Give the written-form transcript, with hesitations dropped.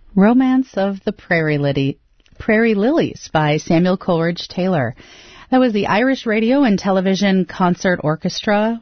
Romance of the Prairie Lilies by Samuel Coleridge Taylor. That was the Irish Radio and Television Concert Orchestra